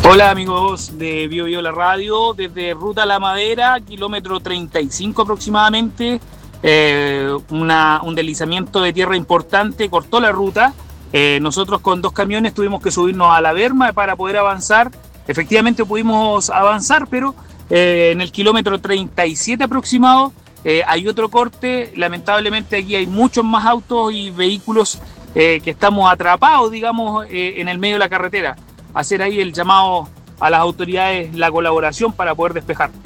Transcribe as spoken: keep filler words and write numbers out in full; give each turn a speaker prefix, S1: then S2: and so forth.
S1: Hola amigos de Bio Bio La Radio, desde Ruta La Madera, kilómetro treinta y cinco aproximadamente, eh, una, un deslizamiento de tierra importante cortó la ruta. Eh, nosotros con dos camiones tuvimos que subirnos a la berma para poder avanzar. Efectivamente pudimos avanzar, pero eh, en el kilómetro treinta y siete aproximado eh, hay otro corte. Lamentablemente aquí hay muchos más autos y vehículos eh, que estamos atrapados, digamos, eh, en el medio de la carretera. Hacer ahí el llamado a las autoridades, la colaboración para poder despejar.